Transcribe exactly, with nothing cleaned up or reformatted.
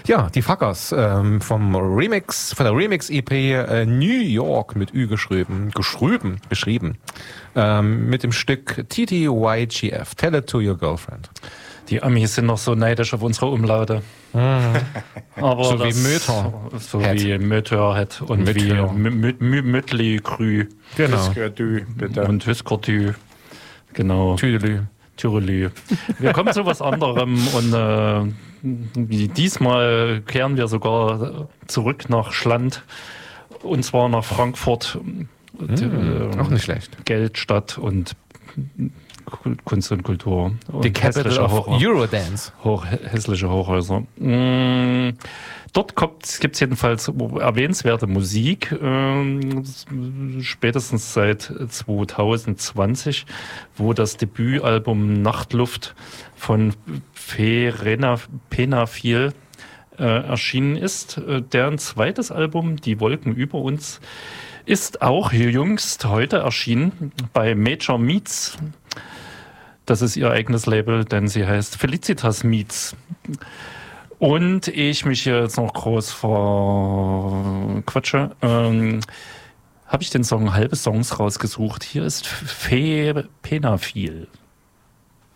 Ja, die Fuckers ähm, vom Remix, von der Remix-E P äh, New York mit Ü geschrieben, geschrieben, geschrieben, ähm, mit dem Stück T T Y G F, Tell It to Your Girlfriend. Die Amis sind noch so neidisch auf unsere Umlaute. Mhm. Aber so das, wie Möter. So Head. wie Möterhead und Möter. wie Mötley Crü. Genau. Whisker-Dü, bitte. Und Whisker-Dü. Genau. Tüdelü. Tyrolü. Wir kommen zu was anderem und äh, diesmal kehren wir sogar zurück nach Schland und zwar nach Frankfurt. Mhm, äh, auch nicht schlecht. Geldstadt und Kunst und Kultur. Und Die Capital of Hoch- Eurodance. Hoch, hässliche Hochhäuser. Mm, dort gibt es jedenfalls erwähnenswerte Musik, ähm, spätestens seit zwanzig zwanzig, wo das Debütalbum Nachtluft von Verena Penafil äh, erschienen ist. Äh, deren zweites Album, Die Wolken über uns, ist auch jüngst heute erschienen bei Major Meets. Das ist ihr eigenes Label, denn sie heißt Felicitas Meets. Und ehe ich mich hier jetzt noch groß verquatsche, ähm, habe ich den Song Halbe Songs rausgesucht. Hier ist Fe Penafil.